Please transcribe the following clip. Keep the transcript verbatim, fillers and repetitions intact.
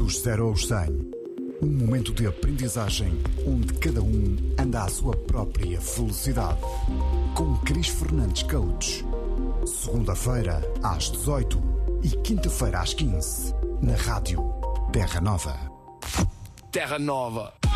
Dos zero aos cem, um momento de aprendizagem onde cada um anda à sua própria velocidade. Com Cris Fernandes Coach. Segunda-feira às dezoito e quinta-feira às quinze, na rádio Terra Nova. Terra Nova.